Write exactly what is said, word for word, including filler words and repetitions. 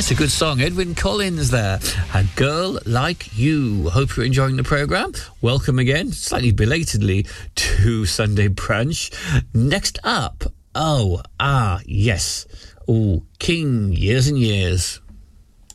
That's a good song. Edwyn Collins there. A Girl Like You. Hope you're enjoying the programme. Welcome again, slightly belatedly, to Sunday Brunch. Next up, oh, ah, yes. Oh, King, Years and Years.